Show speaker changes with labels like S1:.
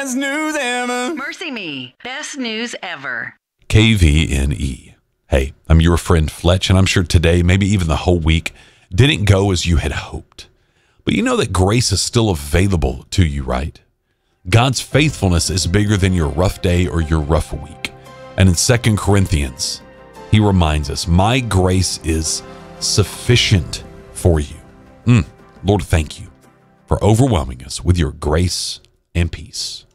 S1: best news ever.
S2: Mercy Me, best news ever.
S3: KVNE. Hey, I'm your friend Fletch, and I'm sure today, maybe even the whole week, didn't go as you had hoped. But you know that grace is still available to you, right? God's faithfulness is bigger than your rough day or your rough week. And in 2 Corinthians, he reminds us, my grace is sufficient for you. Lord, thank you for overwhelming us with your grace and peace.